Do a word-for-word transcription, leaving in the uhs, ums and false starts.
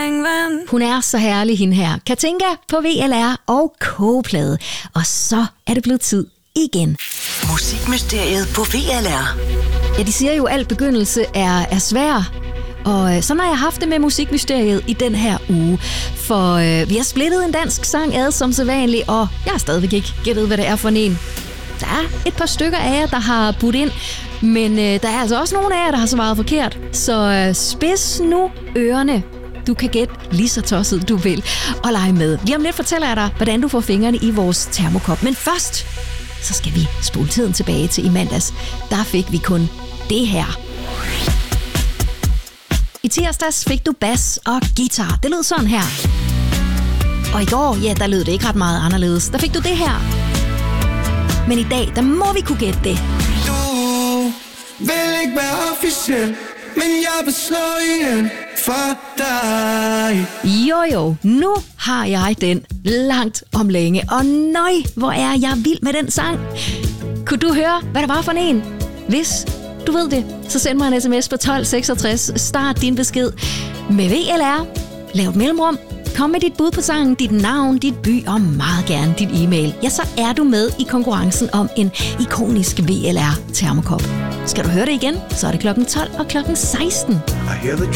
springvand. Hun er så herlig, hende her. Katinka på V L R og Kogeplade. Og så er det blevet tid igen. Musikmysteriet på V L R. Ja, de siger jo, at al begyndelse er, er svær. Og sådan har jeg haft det med musikmysteriet i den her uge. For øh, vi har splittet en dansk sang ad som sædvanligt, og jeg har stadigvæk ikke gættet, hvad det er for en. Der er et par stykker af jer, der har budt ind, men øh, der er altså også nogle af jer, der har svaret forkert. Så øh, spids nu ørerne. Du kan gætte lige så tosset du vil og lege med. Lige om lidt fortæller jeg dig, hvordan du får fingrene i vores termokop. Men først, så skal vi spole tiden tilbage til i mandags. Der fik vi kun det her. I tirsdags fik du bas og guitar. Det lød sådan her. Og i går, ja, der lød det ikke ret meget anderledes. Der fik du det her. Men i dag, der må vi kunne gætte det. Du vil ikke være officiel, men jeg vil slå igen for dig. Jo jo, nu har jeg den langt om længe. Og nøj, hvor er jeg vild med den sang. Kunne du høre, hvad der var for en? Hvis du ved det, så send mig en sms på tolv seksogtres. Start din besked med V L R. Lav et mellemrum. Kom med dit bud på sangen, dit navn, dit by og meget gerne dit e-mail. Ja, så er du med i konkurrencen om en ikonisk V L R termokop. Skal du høre det igen, så er det klokken tolv og klokken seksten.